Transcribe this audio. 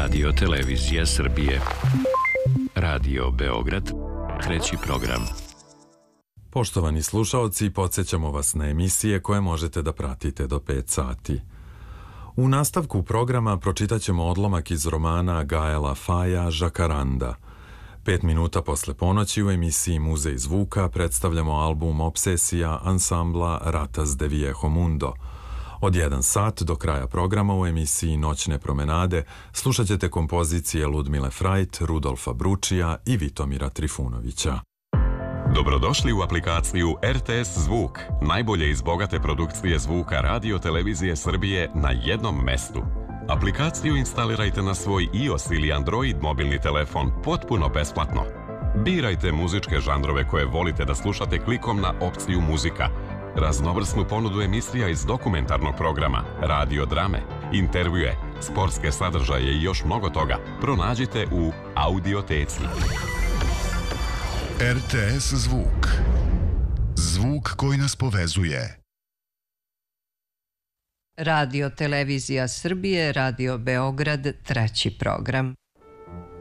Radio Televizija Srbije. Radio Beograd, treći program. Poštovani slušaoci, podsjećamo vas na emisije koje možete da pratite do 5 sati. U nastavku programa pročitat ćemo odlomak iz romana Gaela Faja Žakaranda. 5 minuta posle ponoći u emisiji Muzej zvuka predstavljamo album Obsesija ansambla Ratas de Viejo Mundo. Od 1 sat do kraja programa u emisiji Noćne promenade slušat ćete kompozicije Ludmile Frajt, Rudolfa Bručija i Vitomira Trifunovića. Dobrodošli u aplikaciju RTS Zvuk, najbolje iz bogate produkcije zvuka Radio Televizije Srbije na jednom mestu. Aplikaciju instalirajte na svoj iOS ili Android mobilni telefon potpuno besplatno. Birajte muzičke žanrove koje volite da slušate klikom na opciju muzika. Raznovrsnu ponudu emisija iz dokumentarnog programa, radio drame, intervjue, sportske sadržaje i još mnogo toga pronađite u Audioteci. RTS Zvuk. Zvuk koji nas povezuje. Radio Televizija Srbije, Radio Beograd, treći program.